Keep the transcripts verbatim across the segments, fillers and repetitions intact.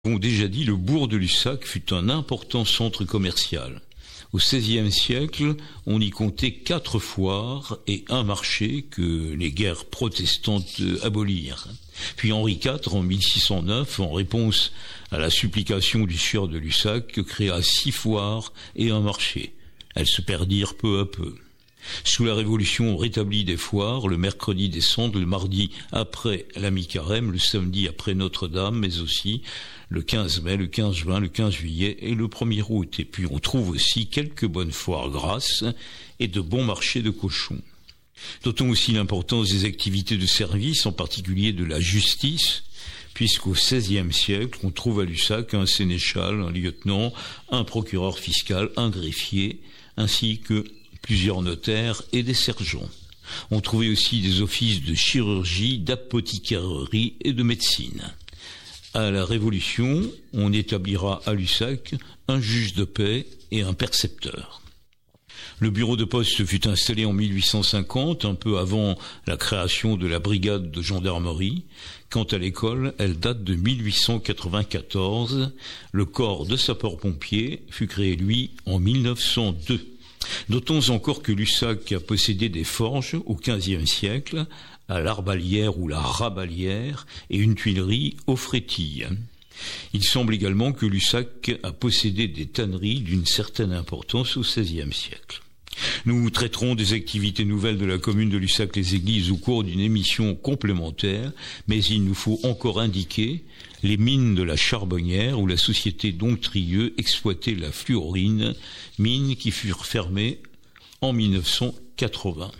Nous avons déjà dit, le bourg de Lussac fut un important centre commercial. Au seizième siècle, on y comptait quatre foires et un marché que les guerres protestantes abolirent. Puis Henri quatre, en mille six cent neuf, en réponse à la supplication du sieur de Lussac, créa six foires et un marché. Elles se perdirent peu à peu. Sous la Révolution, on rétablit des foires, le mercredi des Cendres, le mardi après la mi-carême, le samedi après Notre-Dame, mais aussi le quinze mai, le quinze juin, le quinze juillet et le premier août. Et puis on trouve aussi quelques bonnes foires grasses et de bons marchés de cochons. Notons aussi l'importance des activités de service, en particulier de la justice, puisqu'au seizième siècle, on trouve à Lussac un sénéchal, un lieutenant, un procureur fiscal, un greffier, ainsi que plusieurs notaires et des sergents. On trouvait aussi des offices de chirurgie, d'apothicarerie et de médecine. À la Révolution, on établira à Lussac un juge de paix et un percepteur. Le bureau de poste fut installé en mille huit cent cinquante, un peu avant la création de la brigade de gendarmerie. Quant à l'école, elle date de mille huit cent quatre-vingt-quatorze. Le corps de sapeurs-pompiers fut créé, lui, en mille neuf cent deux. Notons encore que Lussac a possédé des forges au quinzième siècle, à l'Arbalière ou la Rabalière, et une tuilerie aux Frétilles. Il semble également que Lussac a possédé des tanneries d'une certaine importance au seizième siècle. Nous traiterons des activités nouvelles de la commune de Lussac-les-Églises au cours d'une émission complémentaire, mais il nous faut encore indiquer les mines de la Charbonnière où la société Donctrieux exploitait la fluorine, mines qui furent fermées en mille neuf cent quatre-vingts.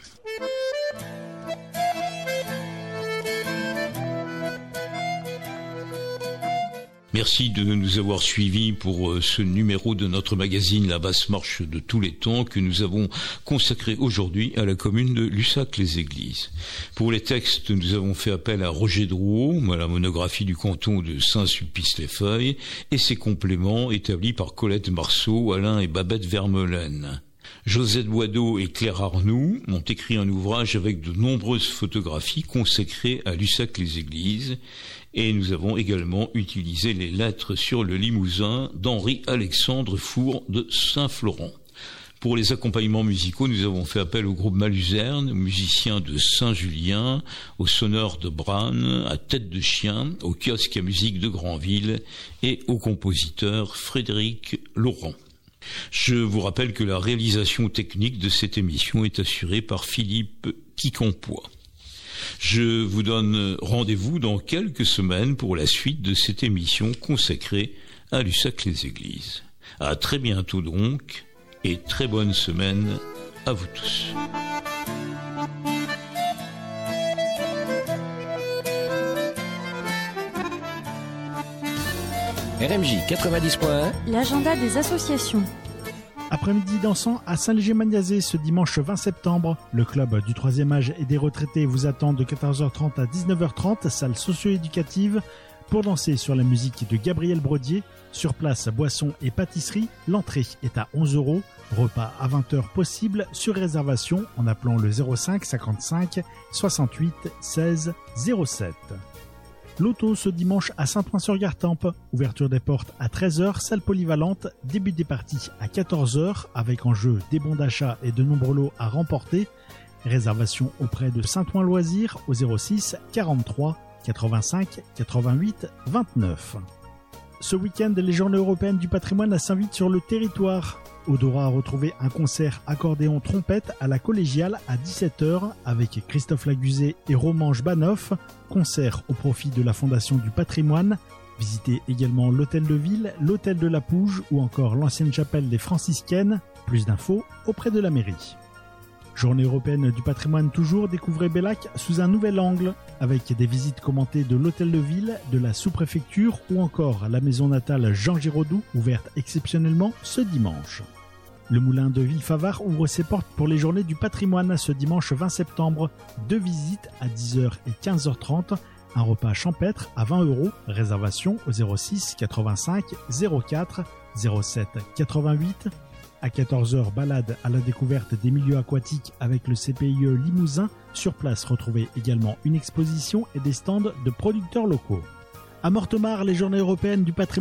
Merci de nous avoir suivis pour ce numéro de notre magazine La Basse Marche de tous les temps que nous avons consacré aujourd'hui à la commune de Lussac-les-Églises. Pour les textes, nous avons fait appel à Roger Drouot, à la monographie du canton de Saint-Sulpice-les-Feuilles, et ses compléments établis par Colette Marceau, Alain et Babette Vermeulen. Josette Boideau et Claire Arnoux ont écrit un ouvrage avec de nombreuses photographies consacrées à Lussac-les-Églises, et nous avons également utilisé les lettres sur le Limousin d'Henri-Alexandre Four de Saint-Florent. Pour les accompagnements musicaux, nous avons fait appel au groupe Maluzerne, aux musiciens de Saint-Julien, aux sonneurs de Branne, à Tête de Chien, au kiosque à musique de Granville et au compositeur Frédéric Laurent. Je vous rappelle que la réalisation technique de cette émission est assurée par Philippe Quincampoix. Je vous donne rendez-vous dans quelques semaines pour la suite de cette émission consacrée à Lussac-les-Églises. À très bientôt donc, et très bonne semaine à vous tous. R M J quatre-vingt-dix point un, l'agenda des associations. Après-midi dansant à Saint-Léger-Maniazé ce dimanche vingt septembre. Le club du troisième âge et des retraités vous attend de quatorze heures trente à dix-neuf heures trente, salle socio-éducative, pour danser sur la musique de Gabriel Brodier. Sur place, boissons et pâtisserie. L'entrée est à onze euros. Repas à vingt heures possible sur réservation en appelant le zéro cinq cinquante-cinq soixante-huit seize zéro sept. L'auto ce dimanche à Saint-Ouen-sur-Gartempe. Ouverture des portes à treize heures, salle polyvalente, début des parties à quatorze heures avec en jeu des bons d'achat et de nombreux lots à remporter. Réservation auprès de Saint-Ouen Loisirs au zéro six quarante-trois quatre-vingt-cinq quatre-vingt-huit vingt-neuf. Ce week-end, les Journées européennes du patrimoine à Saint-Vite sur le territoire. Odora a retrouvé un concert accordéon-trompette à la collégiale à dix-sept heures avec Christophe Laguzé et Romange Banoff. Concert au profit de la Fondation du patrimoine. Visitez également l'hôtel de ville, l'hôtel de la Pouge ou encore l'ancienne chapelle des franciscaines. Plus d'infos auprès de la mairie. Journée européenne du patrimoine toujours, découvrez Bellac sous un nouvel angle avec des visites commentées de l'hôtel de ville, de la sous-préfecture ou encore la maison natale Jean Giraudoux, ouverte exceptionnellement ce dimanche. Le moulin de Villefavard ouvre ses portes pour les journées du patrimoine ce dimanche vingt septembre. Deux visites à dix heures et quinze heures trente, un repas champêtre à vingt euros, réservation au zéro six quatre-vingt-cinq zéro quatre zéro sept quatre-vingt-huit. À quatorze heures, balade à la découverte des milieux aquatiques avec le C P I E Limousin. Sur place, retrouvez également une exposition et des stands de producteurs locaux. À Mortemart, les journées européennes du patrimoine